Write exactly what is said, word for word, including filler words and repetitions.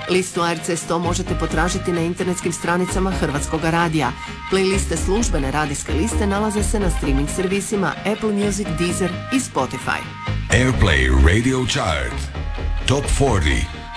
Listu A R C sto možete potražiti na internetskim stranicama Hrvatskog radija. Playliste službene radijske liste nalaze se na streaming servisima Apple Music, Deezer i Spotify. Airplay Radio Chart Top četrdeset